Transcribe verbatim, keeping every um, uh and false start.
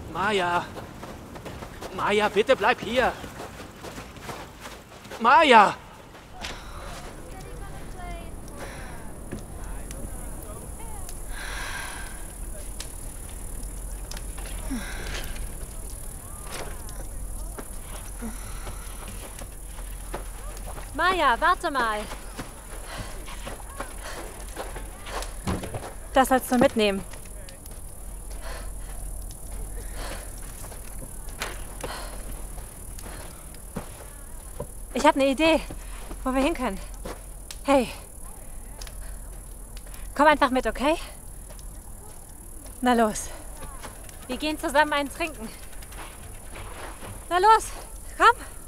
Maya! Maya, bitte bleib hier! Maya! Maya, warte mal. Das sollst du mitnehmen. Ich habe eine Idee, wo wir hin können. Hey, komm einfach mit, okay? Na los. Wir gehen zusammen einen trinken. Na los, komm.